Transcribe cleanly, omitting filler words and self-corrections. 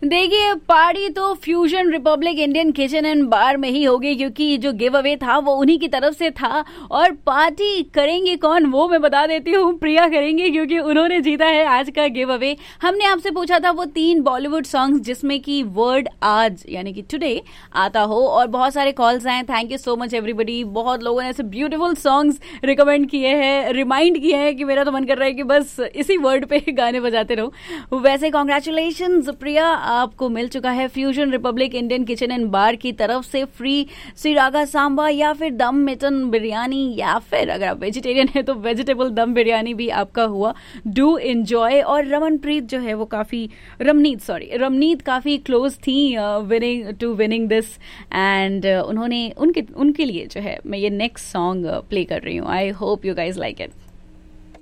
देखिए, पार्टी तो fusion Republic Indian kitchen and बार में ही होगी, क्योंकि जो गिव अवे था वो उन्हीं की तरफ से था। और पार्टी करेंगे कौन, वो मैं बता देती हूँ, प्रिया करेंगे, क्योंकि उन्होंने जीता है आज का गिव अवे। हमने आपसे पूछा था वो 3 बॉलीवुड सॉन्ग्स जिसमें कि वर्ड आज यानी कि टुडे आता हो, और बहुत सारे कॉल्स आए। Thank you so much everybody. बहुत लोगों ने ऐसे ब्यूटीफुल सॉन्ग्स रिकमेंड किए हैं, रिमाइंड किए हैं कि मेरा तो मन कर रहा है कि बस इसी वर्ड पे गाने बजाते रहो। वैसे कॉन्ग्रेचुलेशंस प्रिया, आपको मिल चुका है fusion Republic Indian kitchen and बार की तरफ से फ्री सिरागा सांबा या फिर दम मिटन बिरयानी, या फिर अगर आप वेजिटेरियन है तो वेजिटेबल दम बिरयानी भी आपका हुआ। Do enjoy. और रमनप्रीत जो है वो काफी रमनीत काफी क्लोज थी विनिंग दिस, एंड उन्होंने उनके लिए जो है मैं ये नेक्स्ट सॉन्ग प्ले कर रही हूँ। I hope you guys like it.